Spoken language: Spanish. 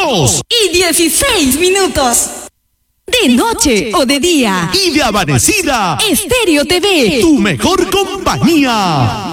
2:16. De noche o de día. Y de amanecida. Estéreo TV. Tu mejor compañía.